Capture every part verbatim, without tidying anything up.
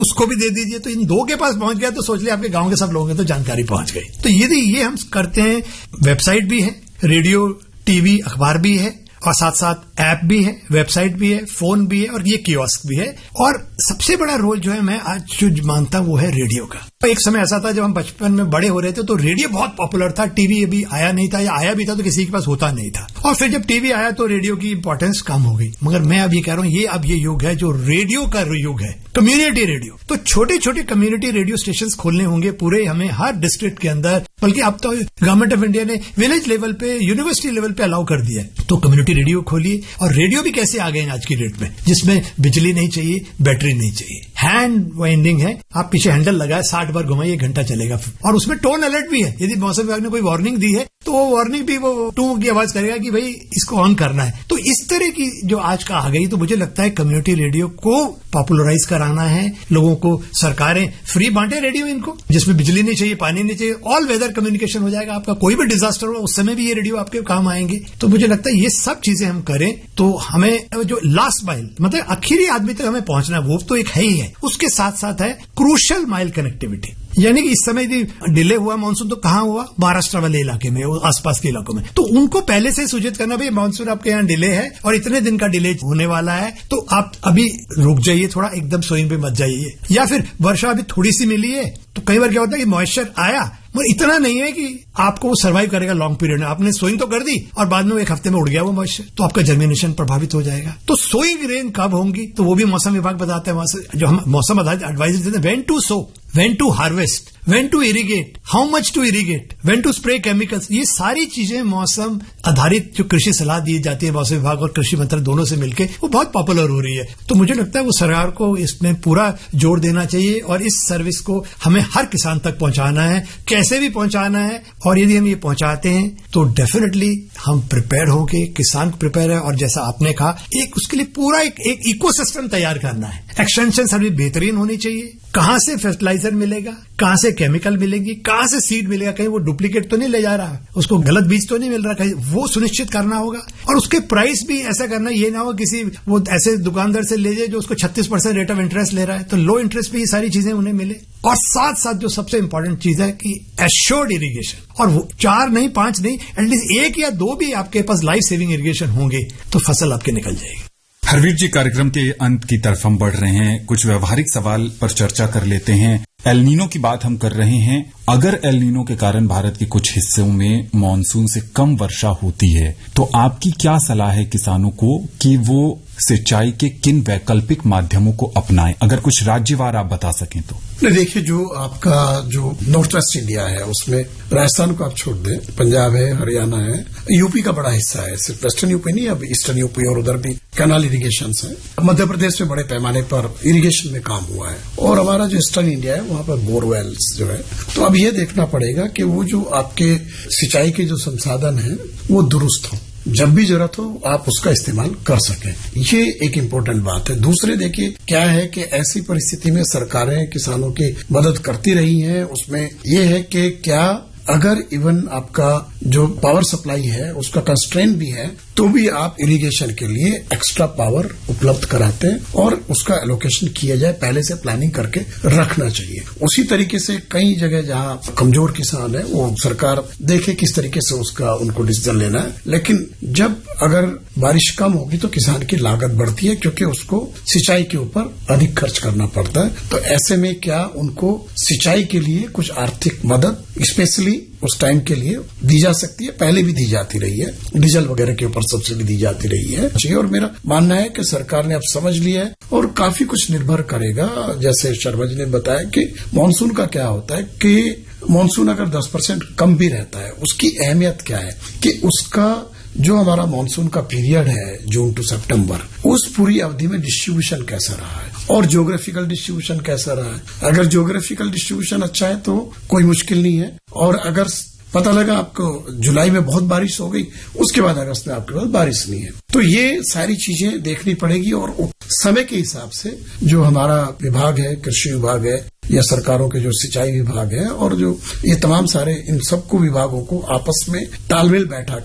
उसको भी दे दीजिए। तो इन दो के पास पहुंच गया तो सोच लिया आपके गांव के सब लोगों की तो जानकारी पहुंच गई। तो यदि ये हम करते हैं, वेबसाइट भी है, रेडियो, टीवी, अखबार भी है, और साथ साथ ऐप भी है, वेबसाइट भी है, फोन भी है, और ये कियोस्क भी है। और सबसे बड़ा रोल जो है मैं आज जो मानता वो है रेडियो का। एक समय ऐसा था जब हम बचपन में बड़े हो रहे थे तो रेडियो बहुत पॉपुलर था, टीवी अभी आया नहीं था, या आया भी था तो किसी के पास होता नहीं था। और फिर जब टीवी आया तो रेडियो की इंपॉर्टेंस कम हो गई। मगर मैं अब ये कह रहा हूं, ये अब ये युग है जो रेडियो का युग है, कम्युनिटी रेडियो। तो छोटे छोटे कम्युनिटी रेडियो स्टेशन खोलने होंगे पूरे हमें हर डिस्ट्रिक्ट के अंदर, बल्कि अब तो गवर्नमेंट ऑफ इंडिया ने विलेज लेवल पे, यूनिवर्सिटी लेवल पे अलाउ कर दिया है। तो कम्युनिटी रेडियो खोलिए। और रेडियो भी कैसे आ गए आज की डेट में, जिसमें बिजली नहीं चाहिए, बैटरी नहीं चाहिए, हैंड वाइंडिंग है, आप पीछे हैंडल लगाए साठ बार घुमाइए, घंटा चलेगा। और उसमें टोन अलर्ट भी है, यदि मौसम विभाग ने कोई वार्निंग दी है तो वो वार्निंग भी वो टू की आवाज करेगा कि भाई इसको ऑन करना है। तो इस तरह की जो आज का आ गई, तो मुझे लगता है कम्युनिटी रेडियो को पॉपुलराइज कराना है। लोगों को सरकारें फ्री बांटे रेडियो इनको, जिसमें बिजली नहीं चाहिए, पानी नहीं चाहिए, ऑल वेदर कम्युनिकेशन हो जाएगा। आपका कोई भी डिजास्टर हो उस समय भी ये रेडियो आपके काम आएंगे। तो मुझे लगता है ये सब चीजें हम करें तो हमें जो लास्ट माइल, मतलब आखिरी आदमी तक हमें पहुंचना है, वो तो एक है ही है। उसके साथ साथ है क्रूशियल माइल कनेक्टिविटी, यानी कि इस समय यदि डिले हुआ मानसून तो कहां हुआ, महाराष्ट्र वाले इलाके में, आसपास के इलाकों में। तो उनको पहले से सूचित करना, भाई मानसून आपके यहाँ डिले है और इतने दिन का डिले होने वाला है, तो आप अभी रुक जाइए थोड़ा, एकदम स्विंग पे मत जाइए। या फिर वर्षा अभी थोड़ी सी मिली है तो कई बार क्या होता है कि मॉइस्चर आया मगर इतना नहीं है कि आपको वो सर्वाइव करेगा लॉन्ग पीरियड में। आपने सोइंग तो कर दी और बाद में एक हफ्ते में उड़ गया वो मॉइस्चर, तो आपका जर्मिनेशन प्रभावित हो जाएगा। तो सोइंग रेन कब होंगी तो वो भी मौसम विभाग बताते हैं, जो हम मौसम आधारित एडवाइजरी देते हैं, when to so, when to harvest, when to irrigate, how much to irrigate, when to spray chemicals. ये सारी चीजें मौसम आधारित जो कृषि सलाह दी जाती है मौसम विभाग और कृषि मंत्रालय दोनों से मिलकर, वो बहुत पॉपुलर हो रही है। तो मुझे लगता है वो सरकार को इसमें पूरा जोर देना चाहिए और इस सर्विस को हमें हर किसान तक पहुंचाना है, कैसे भी पहुंचाना है। और यदि हम ये पहुंचाते हैं तो डेफिनेटली हम प्रिपेयर होंगे, किसान प्रिपेयर है। और जैसा आपने कहा, एक उसके लिए पूरा एक, एक इकोसिस्टम तैयार करना है। एक्सटेंशन सर्विस बेहतरीन होनी चाहिए। कहां से फर्टिलाइजर मिलेगा, कहां से केमिकल मिलेगी, कहां से सीड मिलेगा, कहीं वो डुप्लीकेट तो नहीं ले जा रहा, उसको गलत बीज तो नहीं मिल रहा, कहीं वो सुनिश्चित करना होगा। और उसके प्राइस भी ऐसा करना, ये ना हो किसी वो ऐसे दुकानदार से ले जाए जो उसको छत्तीस परसेंट रेट ऑफ इंटरेस्ट ले रहा है, तो लो इंटरेस्ट पे ये सारी चीजें उन्हें मिले। और साथ साथ जो सबसे इंपॉर्टेंट चीज है कि एश्योर्ड इरिगेशन, और वो चार नहीं, पांच नहीं, एटलीस्ट एक या दो भी आपके पास लाइफ सेविंग इरिगेशन होंगे तो फसल आपकी निकल जाएगी। हरवीर जी, कार्यक्रम के अंत की तरफ हम बढ़ रहे हैं। कुछ व्यवहारिक सवाल पर चर्चा कर लेते हैं। एल नीनो की बात हम कर रहे हैं। अगर एल नीनो के कारण भारत के कुछ हिस्सों में मानसून से कम वर्षा होती है तो आपकी क्या सलाह है किसानों को कि वो सिंचाई के किन वैकल्पिक माध्यमों को अपनाएं? अगर कुछ राज्यवार आप बता सकें तो। देखिए, जो आपका जो नॉर्थ वेस्ट इंडिया है उसमें राजस्थान को आप छोड़ दें, पंजाब है, हरियाणा है, यूपी का बड़ा हिस्सा है, सिर्फ वेस्टर्न यूपी नहीं, अब ईस्टर्न यूपी और उधर भी कैनाल इरिगेशन है। मध्य प्रदेश में बड़े पैमाने पर इरिगेशन में काम हुआ है और हमारा जो ईस्टर्न इंडिया है वहां पर बोरवेल्स जो है। तो अब ये देखना पड़ेगा कि वो जो आपके सिंचाई के जो संसाधन है वो दुरुस्त हो, जब भी जरूरत हो आप उसका इस्तेमाल कर सकें। ये एक इम्पोर्टेंट बात है। दूसरे देखिए क्या है कि ऐसी परिस्थिति में सरकारें किसानों की मदद करती रही हैं। उसमें ये है कि क्या अगर इवन आपका जो पावर सप्लाई है उसका कंस्ट्रेंट भी है तो भी आप इरिगेशन के लिए एक्स्ट्रा पावर उपलब्ध कराते हैं और उसका एलोकेशन किया जाए, पहले से प्लानिंग करके रखना चाहिए। उसी तरीके से कई जगह जहां कमजोर किसान है वो सरकार देखे किस तरीके से उसका उनको डिसीजन लेना है। लेकिन जब अगर बारिश कम होगी तो किसान की लागत बढ़ती है क्योंकि उसको सिंचाई के ऊपर अधिक खर्च करना पड़ता है। तो ऐसे में क्या उनको सिंचाई के लिए कुछ आर्थिक मदद स्पेशली उस टाइम के लिए दी जा सकती है, पहले भी दी जाती रही है, डीजल वगैरह के ऊपर सब्सिडी दी जाती रही है। और मेरा मानना है कि सरकार ने अब समझ लिया है और काफी कुछ निर्भर करेगा। जैसे शर्मा जी ने बताया कि मानसून का क्या होता है कि मानसून अगर दस परसेंट कम भी रहता है उसकी अहमियत क्या है कि उसका जो हमारा मानसून का पीरियड है जून टू सितंबर, उस पूरी अवधि में डिस्ट्रीब्यूशन कैसा रहा है और ज्योग्राफिकल डिस्ट्रीब्यूशन कैसा रहा है। अगर ज्योग्राफिकल डिस्ट्रीब्यूशन अच्छा है तो कोई मुश्किल नहीं है, और अगर पता लगा आपको जुलाई में बहुत बारिश हो गई उसके बाद अगस्त में आपके पास बारिश नहीं है, तो ये सारी चीजें देखनी पड़ेगी। और समय के हिसाब से जो हमारा विभाग है, कृषि विभाग है या सरकारों के जो सिंचाई विभाग है और जो ये तमाम सारे इन सबको विभागों को आपस में तालमेल बैठा कर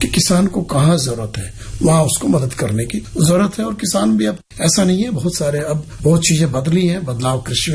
कि किसान को कहाँ जरूरत है वहां उसको मदद करने की जरूरत है। और किसान भी अब ऐसा नहीं है, बहुत सारे अब बहुत चीजें बदली हैं, बदलाव कृषि